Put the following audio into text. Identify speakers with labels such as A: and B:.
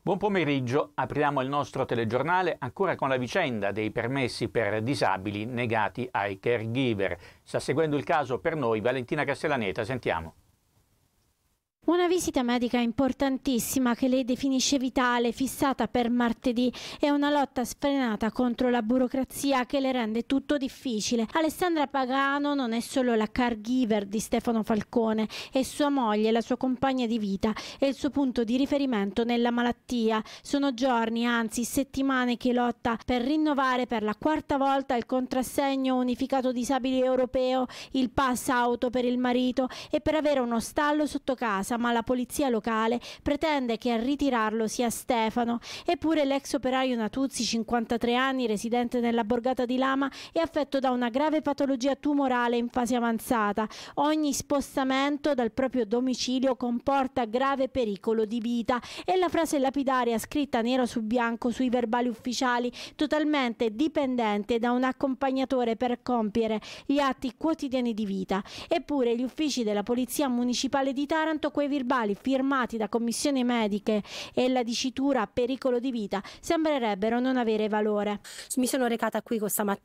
A: Buon pomeriggio, apriamo il nostro telegiornale ancora con la vicenda dei permessi per disabili negati ai caregiver. Sta seguendo il caso per noi Valentina Castellaneta, sentiamo.
B: Una visita medica importantissima che lei definisce vitale, fissata per martedì, è una lotta sfrenata contro la burocrazia che le rende tutto difficile. Alessandra Pagano non è solo la caregiver di Stefano Falcone, è sua moglie, la sua compagna di vita, è il suo punto di riferimento nella malattia. Sono giorni, anzi settimane che lotta per rinnovare per la quarta volta il contrassegno unificato disabili europeo, il pass auto per il marito e per avere uno stallo sotto casa, ma la polizia locale pretende che a ritirarlo sia Stefano. Eppure l'ex operaio Natuzzi, 53 anni, residente nella borgata di Lama, è affetto da una grave patologia tumorale in fase avanzata. Ogni spostamento dal proprio domicilio comporta grave pericolo di vita. E la frase lapidaria scritta nero su bianco sui verbali ufficiali: totalmente dipendente da un accompagnatore per compiere gli atti quotidiani di vita. Eppure gli uffici della Polizia Municipale di Taranto quei verbali firmati da commissioni mediche e la dicitura pericolo di vita sembrerebbero non avere valore.
C: Mi sono recata qui questa mattina